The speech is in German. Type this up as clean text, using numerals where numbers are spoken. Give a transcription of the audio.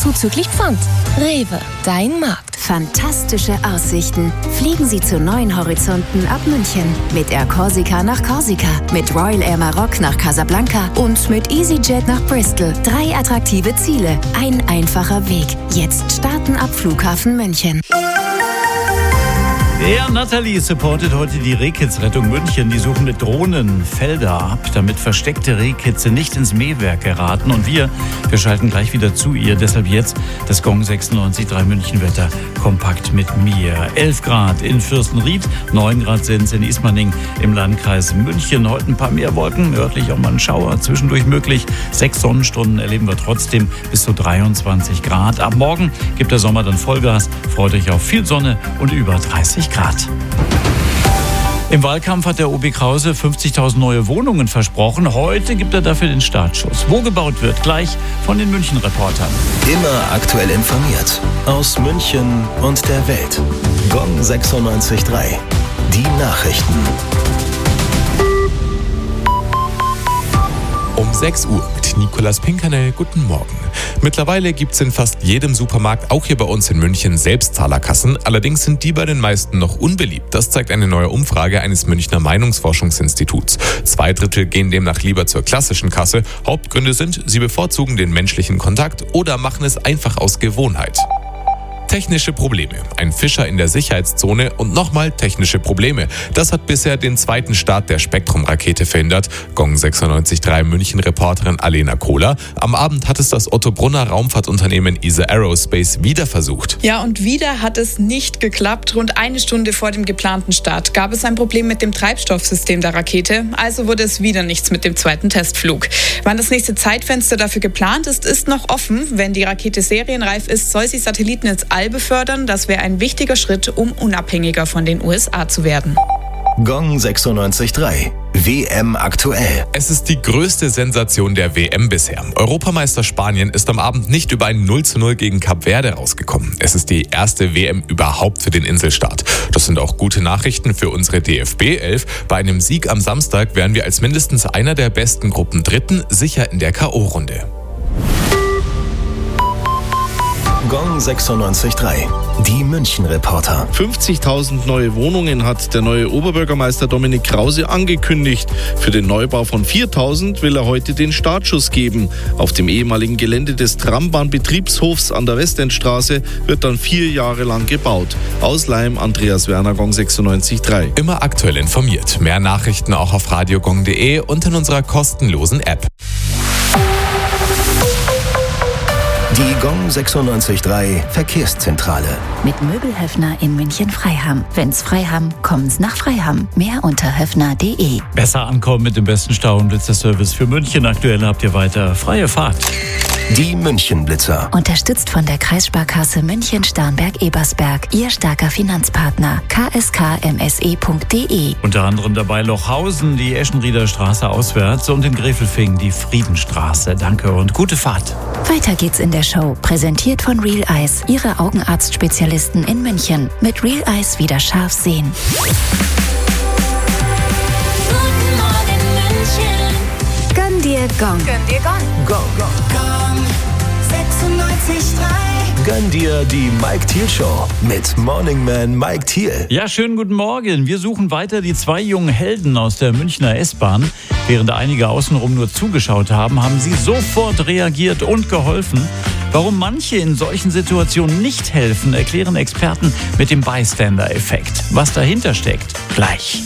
zuzüglich Pfand. Rewe, dein Markt. Fantastische Aussichten. Fliegen Sie zu neuen Horizonten ab München. Mit Air Corsica nach Korsika, mit Royal Air Maroc nach Casablanca und mit EasyJet nach Bristol. 3 attraktive Ziele, ein einfacher Weg. Jetzt starten ab Flughafen München. Der Nathalie supportet heute die Rehkitzrettung München. Die suchen mit Drohnen Felder ab, damit versteckte Rehkitze nicht ins Mähwerk geraten. Und wir schalten gleich wieder zu ihr. Deshalb jetzt das Gong 96.3 München-Wetter kompakt mit mir. 11 Grad in Fürstenried, 9 Grad sind es in Ismaning im Landkreis München. Heute ein paar mehr Wolken, örtlich auch mal ein Schauer, zwischendurch möglich. 6 Sonnenstunden erleben wir trotzdem bis zu 23 Grad. Ab morgen gibt der Sommer dann Vollgas. Freut euch auf viel Sonne und über 30 Grad. Im Wahlkampf hat der OB Krause 50.000 neue Wohnungen versprochen. Heute gibt er dafür den Startschuss. Wo gebaut wird, gleich von den München-Reportern. Immer aktuell informiert. Aus München und der Welt. Gong 96.3. Die Nachrichten. Um 6 Uhr mit Nicolas Pinkernell. Guten Morgen. Mittlerweile gibt es in fast jedem Supermarkt, auch hier bei uns in München, Selbstzahlerkassen. Allerdings sind die bei den meisten noch unbeliebt. Das zeigt eine neue Umfrage eines Münchner Meinungsforschungsinstituts. 2/3 gehen demnach lieber zur klassischen Kasse. Hauptgründe sind, sie bevorzugen den menschlichen Kontakt oder machen es einfach aus Gewohnheit. Technische Probleme. Ein Fischer in der Sicherheitszone und nochmal technische Probleme. Das hat bisher den zweiten Start der Spektrum-Rakete verhindert. Gong 96.3 München-Reporterin Alena Kohler. Am Abend hat es das Otto-Brunner Raumfahrtunternehmen ESA Aerospace wieder versucht. Ja, und wieder hat es nicht geklappt. Rund eine Stunde vor dem geplanten Start gab es ein Problem mit dem Treibstoffsystem der Rakete. Also wurde es wieder nichts mit dem zweiten Testflug. Wann das nächste Zeitfenster dafür geplant ist, ist noch offen. Wenn die Rakete serienreif ist, soll sie Satelliten ins All befördern. Das wäre ein wichtiger Schritt, um unabhängiger von den USA zu werden. Gong 96.3. WM aktuell. Es ist die größte Sensation der WM bisher. Europameister Spanien ist am Abend nicht über ein 0:0 gegen Kap Verde rausgekommen. Es ist die erste WM überhaupt für den Inselstaat. Das sind auch gute Nachrichten für unsere DFB-11. Bei einem Sieg am Samstag wären wir als mindestens einer der besten Gruppen Dritten sicher in der K.O.-Runde. Gong 96.3. Die München-Reporter. 50.000 neue Wohnungen hat der neue Oberbürgermeister Dominik Krause angekündigt. Für den Neubau von 4.000 will er heute den Startschuss geben. Auf dem ehemaligen Gelände des Trambahnbetriebshofs an der Westendstraße wird dann 4 Jahre lang gebaut. Aus Leim, Andreas Werner, Gong 96.3. Immer aktuell informiert. Mehr Nachrichten auch auf radiogong.de und in unserer kostenlosen App. Die Gong 96.3 Verkehrszentrale. Mit Möbelhöfner in München-Freiham. Wenn's Freiham, kommen's nach Freiham. Mehr unter höfner.de. Besser ankommen mit dem besten Stau- und Blitzerservice für München. Aktuell habt ihr weiter freie Fahrt. Die München-Blitzer. Unterstützt von der Kreissparkasse München-Starnberg-Ebersberg. Ihr starker Finanzpartner. kskmse.de. Unter anderem dabei Lochhausen, die Eschenrieder Straße auswärts und in Gräfelfing die Friedenstraße. Danke und gute Fahrt. Weiter geht's in der Show. Präsentiert von Real Eyes. Ihre Augenarztspezialisten in München. Mit Real Eyes wieder scharf sehen. Guten Morgen München. Gönn dir Gong. Gönn dir Gong. Gong. Gong 96.3. Gönn dir die Mike Thiel Show mit Morning Man Mike Thiel. Ja, schönen guten Morgen. Wir suchen weiter die 2 jungen Helden aus der Münchner S-Bahn. Während einige außenrum nur zugeschaut haben, haben sie sofort reagiert und geholfen. Warum manche in solchen Situationen nicht helfen, erklären Experten mit dem Bystander-Effekt. Was dahinter steckt, gleich.